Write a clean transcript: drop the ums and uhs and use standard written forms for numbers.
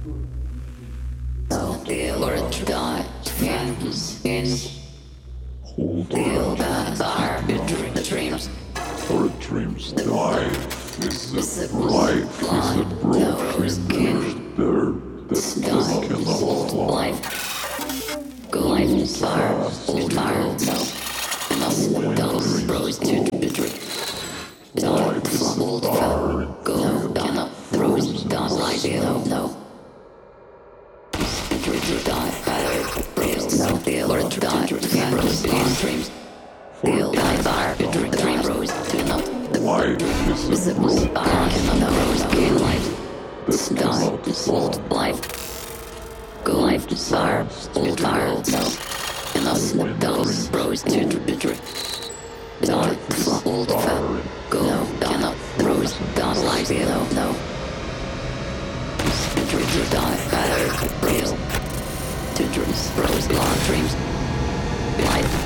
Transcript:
So deal or die. Hands in. Hold Deal on. that are the dreams. Our dreams die. Is it right? Is it broken? There that cannot fly. Life. Go life is fire. Old fire. No. Enough. Those rose to the dream. Dark. Old fire. Go down up. Rose down like no. Die, fire, rails, no, deal, or die, rose, in dreams, deal, die, fire, dream, rose, do not, Life is a broken. no, rose, gain life, die, old, life, go, life, fire, old, fire, no, enough, dose, rose, to the dream, die, old, fire, go, cannot, rose, down, life, no, die, fire, rails, to dreams, rose, long dreams, life.